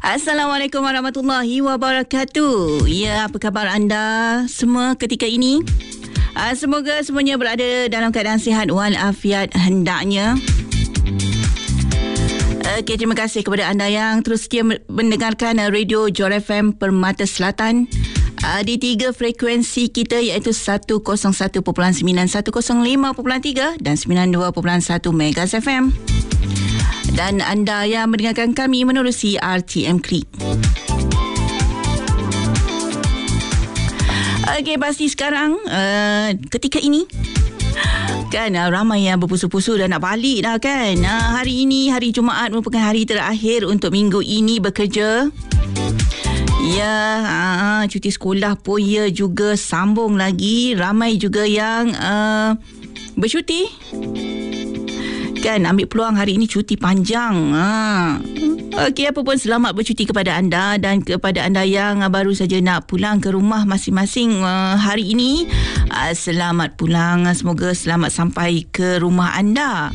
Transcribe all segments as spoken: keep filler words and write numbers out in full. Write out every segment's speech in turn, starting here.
Assalamualaikum warahmatullahi wabarakatuh. Ya, apa khabar anda semua ketika ini? Uh, semoga semuanya berada dalam keadaan sihat walafiat hendaknya. Okey, terima kasih kepada anda yang terus setia mendengarkan Radio Johor F M Permata Selatan uh, di tiga frekuensi kita, iaitu seratus satu perpuluhan sembilan, seratus lima perpuluhan tiga dan sembilan puluh dua perpuluhan satu Megas F M. Dan anda yang mendengarkan kami menerusi R T M Klik. Okey, pasti sekarang uh, ketika ini kan uh, ramai yang berpusu-pusu dah nak balik dah kan. Uh, hari ini, hari Jumaat, merupakan hari terakhir untuk minggu ini bekerja. Ya, uh, cuti sekolah pun ya juga sambung lagi. Ramai juga yang uh, bercuti kan, ambil peluang hari ini cuti panjang. Ha. Okey, apa pun selamat bercuti kepada anda, dan kepada anda yang baru saja nak pulang ke rumah masing-masing uh, hari ini, uh, selamat pulang. Semoga selamat sampai ke rumah anda.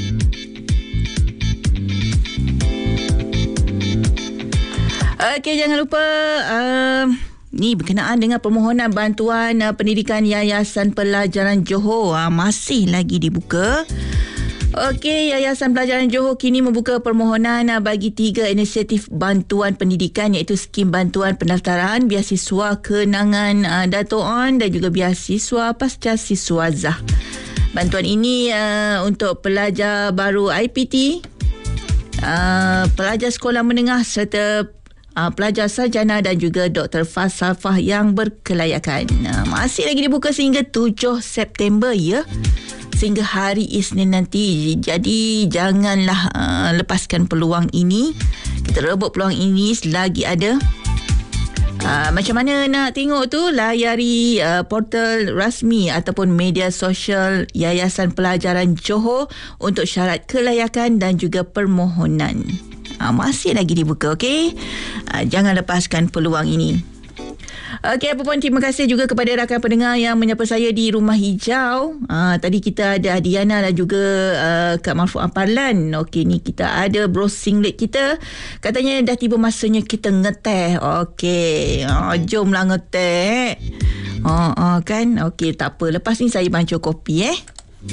Okey, jangan lupa uh, ni berkenaan dengan permohonan bantuan uh, pendidikan Yayasan Pelajaran Johor, uh, masih lagi dibuka. Okey, Yayasan Pelajaran Johor kini membuka permohonan bagi tiga inisiatif bantuan pendidikan, iaitu skim bantuan pendaftaran, biasiswa kenangan uh, Dato' On dan juga biasiswa pasca siswa Zah. Bantuan ini uh, untuk pelajar baru I P T, uh, pelajar sekolah menengah serta uh, pelajar sarjana dan juga doktor falsafah yang berkelayakan. Uh, masih lagi dibuka sehingga tujuh September ya. Sehingga hari Isnin nanti. Jadi janganlah uh, lepaskan peluang ini. Kita rebut peluang ini selagi ada. Uh, macam mana nak tengok tu? Layari uh, portal rasmi ataupun media sosial Yayasan Pelajaran Johor untuk syarat kelayakan dan juga permohonan. Uh, masih lagi dibuka, okey? Uh, jangan lepaskan peluang ini. Okey, apa pun terima kasih juga kepada rakan pendengar yang menyapa saya di Rumah Hijau. Uh, tadi kita ada Diana dan juga uh, Kak Marfu'ah Parlan. Okey, ni kita ada bros singlet kita. Katanya dah tiba masanya kita ngeteh. Okey, uh, jomlah ngeteh. Uh, uh, kan? Okey, tak apa. Lepas ni saya bancur kopi eh.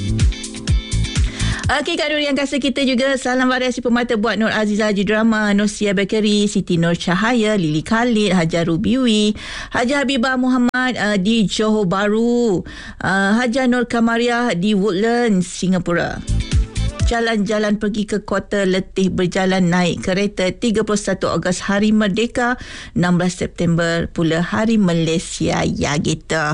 Okey, Kak Nur yang kasih kita juga salam variasi pemata buat Nur Azizah Haji Drama, Nur Sia Bekeri, Siti Nur Cahaya, Lili Khalid, Hajar Rubiwi, Haja Habibah Muhammad uh, di Johor Bahru, uh, Haja Nur Kamariah di Woodlands, Singapura. Jalan-jalan pergi ke kota letih, berjalan naik kereta. Tiga puluh satu Ogos Hari Merdeka, enam belas September pula Hari Malaysia. Ya gitu.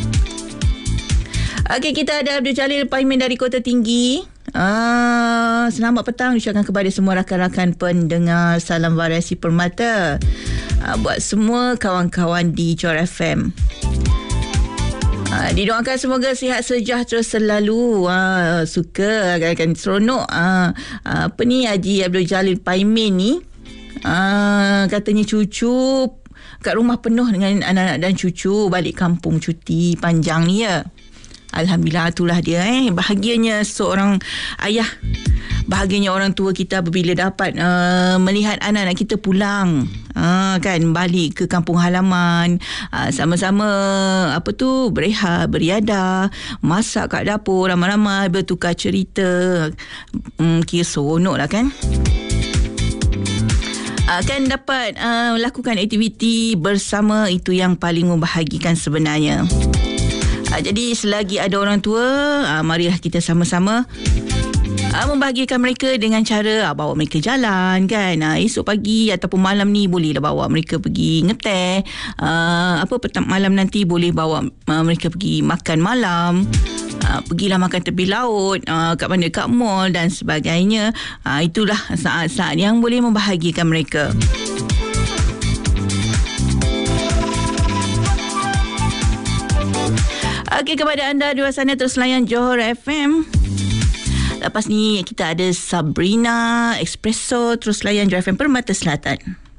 Okey, kita ada Abdul Jalil Paimin dari Kota Tinggi. Ah, selamat petang ucapkan kepada semua rakan-rakan pendengar Salam Variasi Permata, ah, buat semua kawan-kawan di Johor F M. Ah, didoakan semoga sihat sejahtera selalu. Ah, suka akan seronok. Ah, apa ni, Haji Abdul Jalil Paimin ni, ah, katanya cucu kat rumah penuh dengan anak-anak dan cucu balik kampung cuti panjang ni ya. Alhamdulillah, itulah dia eh. Bahagianya seorang ayah, bahagianya orang tua kita apabila dapat uh, melihat anak-anak kita pulang, uh, kan, balik ke kampung halaman, uh, sama-sama apa tu, berehat, beriadah, masak kat dapur, ramai-ramai bertukar cerita. um, Kira seronok lah kan. Akan dapat uh, lakukan aktiviti bersama, itu yang paling membahagikan sebenarnya. Uh, jadi selagi ada orang tua, uh, marilah kita sama-sama uh, membahagikan mereka dengan cara uh, bawa mereka jalan kan. Uh, esok pagi ataupun malam ni bolehlah bawa mereka pergi ngeteh. Uh, apa petang malam nanti boleh bawa uh, mereka pergi makan malam. Uh, pergilah makan tepi laut, uh, kat mana, kat mall dan sebagainya. Uh, itulah saat-saat yang boleh membahagikan mereka. Okey, kepada anda di luar sana terus layan Johor F M. Lepas ni kita ada Sabrina Espresso, terus layan Johor F M Permata Selatan.